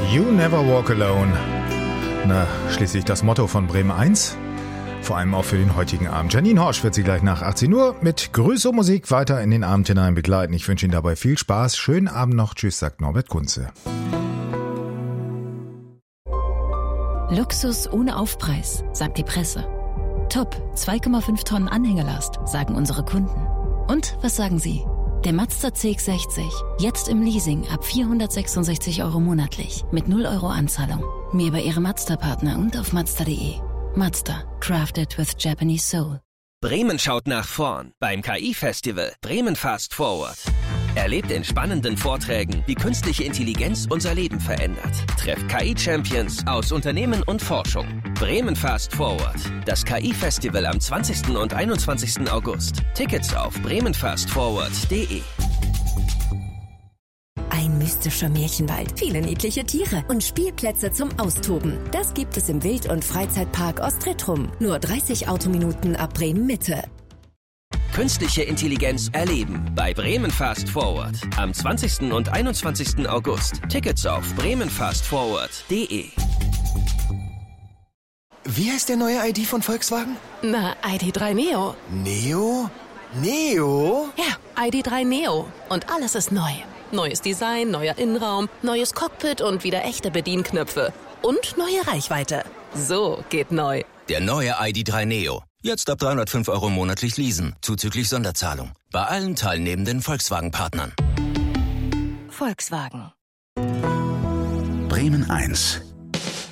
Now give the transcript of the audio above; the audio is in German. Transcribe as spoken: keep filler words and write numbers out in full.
You never walk alone. Na, schließlich das Motto von Bremen eins. Vor allem auch für den heutigen Abend. Janine Horsch wird Sie gleich nach achtzehn Uhr mit Grüße und Musik weiter in den Abend hinein begleiten. Ich wünsche Ihnen dabei viel Spaß. Schönen Abend noch. Tschüss, sagt Norbert Kunze. Luxus ohne Aufpreis, sagt die Presse. Top, zwei Komma fünf Tonnen Anhängelast, sagen unsere Kunden. Und was sagen Sie? Der Mazda C X sechzig, jetzt im Leasing ab vierhundertsechsundsechzig Euro monatlich, mit null Euro Anzahlung. Mehr bei Ihrem Mazda-Partner und auf Mazda punkt de. Mazda, crafted with Japanese soul. Bremen schaut nach vorn beim K I-Festival Bremen Fast Forward. Erlebt in spannenden Vorträgen, wie künstliche Intelligenz unser Leben verändert. Trefft K I-Champions aus Unternehmen und Forschung. Bremen Fast Forward. Das K I-Festival am zwanzigsten und einundzwanzigsten August. Tickets auf bremen fast forward punkt de. Ein mystischer Märchenwald, viele niedliche Tiere und Spielplätze zum Austoben. Das gibt es im Wild- und Freizeitpark Ostretrum. Nur dreißig Autominuten ab Bremen-Mitte. Künstliche Intelligenz erleben bei Bremen Fast Forward. Am zwanzigsten und einundzwanzigsten August. Tickets auf bremen fast forward punkt de. Wie heißt der neue I D von Volkswagen? Na, I D drei Neo. Neo? Neo? Ja, I D drei Neo. Und alles ist neu. Neues Design, neuer Innenraum, neues Cockpit und wieder echte Bedienknöpfe. Und neue Reichweite. So geht neu. Der neue I D drei Neo. Jetzt ab dreihundertfünf Euro monatlich leasen, zuzüglich Sonderzahlung. Bei allen teilnehmenden Volkswagen-Partnern. Volkswagen. Bremen eins.